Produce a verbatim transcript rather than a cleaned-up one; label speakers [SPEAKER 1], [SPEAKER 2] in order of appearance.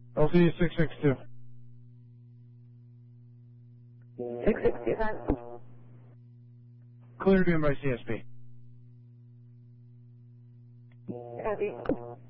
[SPEAKER 1] L C D six six two.
[SPEAKER 2] six six two.
[SPEAKER 1] Clear to be in by C S P.
[SPEAKER 2] Copy.